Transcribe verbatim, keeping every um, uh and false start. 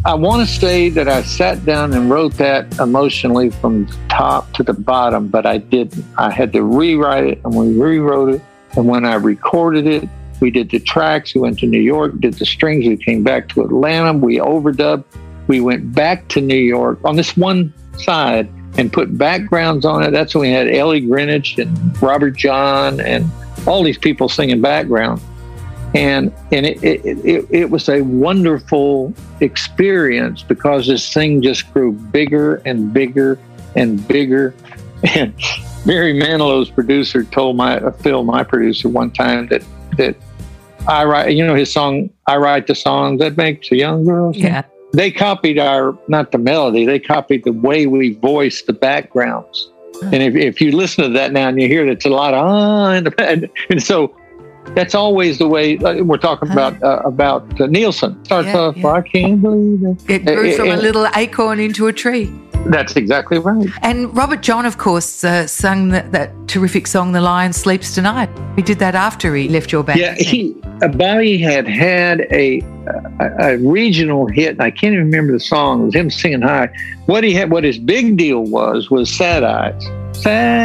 I want to say that I sat down and wrote that emotionally from top to the bottom, but I didn't. I had to rewrite it, and we rewrote it. And when I recorded it, we did the tracks. We went to New York, did the strings. We came back to Atlanta. We overdubbed. We went back to New York on this one side and put backgrounds on it. That's when we had Ellie Greenwich and Robert John and all these people singing background. And and it, it, it, it was a wonderful experience because this thing just grew bigger and bigger and bigger. And Barry Manilow's producer told my uh, Phil, my producer, one time that that I write, you know, his song, I write the songs that makes a young girl sing. Yeah. They copied our, not the melody, they copied the way we voice the backgrounds. And if, if you listen to that now and you hear it, it's a lot of ah, and, and, and so that's always the way uh, we're talking about uh, about uh, Nielsen. Starts yeah, off, yeah. I can't believe it. It grew Uh, from uh, a little acorn into a tree. That's exactly right. And Robert John, of course, uh, sung that, that terrific song, The Lion Sleeps Tonight. He did that after he left your band. Yeah, he, uh, Bobby had had a, a a regional hit, and I can't even remember the song. It was him singing high. What he had, what his big deal was, was Sad Eyes. Sad